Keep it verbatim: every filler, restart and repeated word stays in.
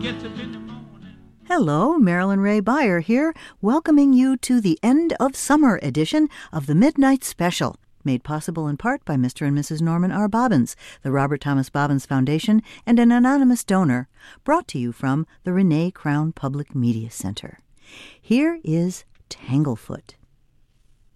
gets up in the morning. Hello, Marilyn Ray Beyer here, welcoming you to the end of summer edition of the Midnight Special, made possible in part by Mister and Missus Norman R. Bobbins, the Robert Thomas Bobbins Foundation, and an anonymous donor, brought to you from the Renee Crown Public Media Center. Here is Tanglefoot.